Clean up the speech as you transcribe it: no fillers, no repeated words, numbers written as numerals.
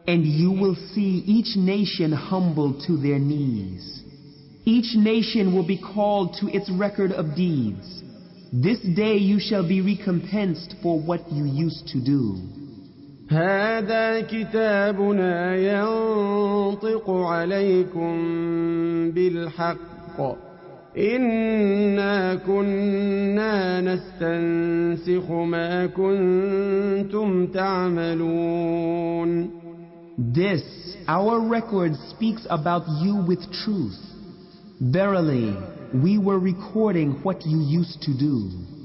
And you will see each nation humble to their knees. Each nation will be called to its record of deeds. This day you shall be recompensed for what you used to do. هذا كتابنا ينطق عليكم بالحق إنا كنا نستنسخ ما كنتم تعملون. This, our record, speaks about you with truth. Verily, we were recording what you used to do.